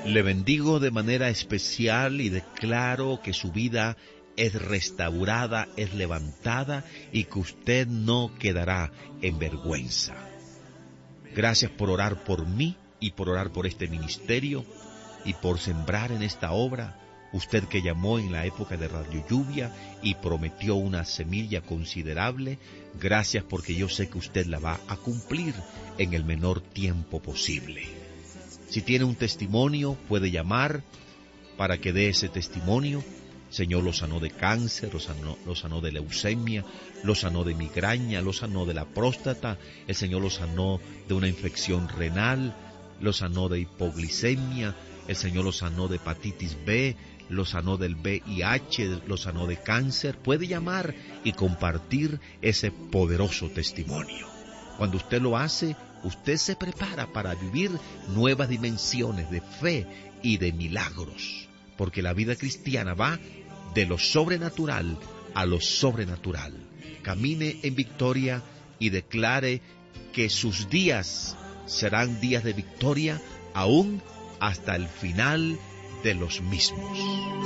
Le bendigo de manera especial y declaro que su vida es restaurada, es levantada y que usted no quedará en vergüenza. Gracias por orar por mí y por orar por este ministerio y por sembrar en esta obra. Usted que llamó en la época de Radio Lluvia y prometió una semilla considerable, gracias porque yo sé que usted la va a cumplir en el menor tiempo posible. Si tiene un testimonio, puede llamar para que dé ese testimonio. El Señor lo sanó de cáncer, lo sanó de leucemia, lo sanó de migraña, lo sanó de la próstata, el Señor lo sanó de una infección renal, lo sanó de hipoglicemia, el Señor lo sanó de hepatitis B, lo sanó del VIH, lo sanó de cáncer. Puede llamar y compartir ese poderoso testimonio. Cuando usted lo hace, usted se prepara para vivir nuevas dimensiones de fe y de milagros, porque la vida cristiana va de lo sobrenatural a lo sobrenatural. Camine en victoria y declare que sus días serán días de victoria aún hasta el final de los mismos.